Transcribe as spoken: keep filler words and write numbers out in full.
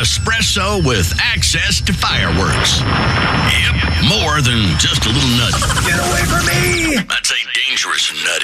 espresso with access to fireworks. Yep, more than just a little nutty. Get away from me! That's a dangerous nutty.